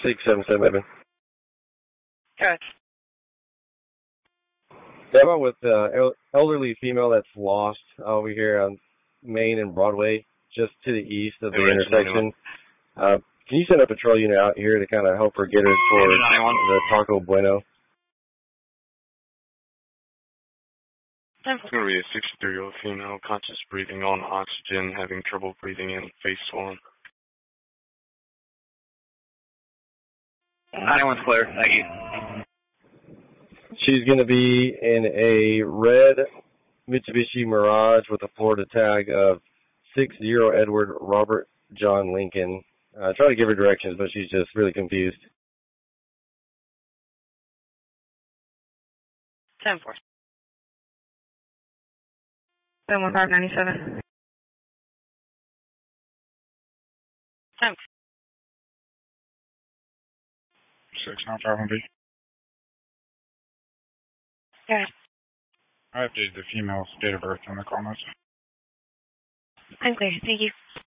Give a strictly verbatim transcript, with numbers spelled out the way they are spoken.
six seven seven, Evan. Okay. How about with uh, el- elderly female that's lost over here on Main and Broadway, just to the east of the Hey, intersection? Uh, can you send a patrol unit out here to kind of help her get her towards the Taco Bueno? It's going to be a sixty-three-year-old female, conscious breathing on oxygen, having trouble breathing in, face swollen. nine one clear, thank you. She's going to be in a red Mitsubishi Mirage with a Florida tag of six zero Edward Robert John Lincoln. Uh, try to give her directions, but she's just really confused. ten four. seven one five ninety-seven. ten. six nine five one B. Yeah. I updated the female's date of birth on the call notes. I'm clear, thank you.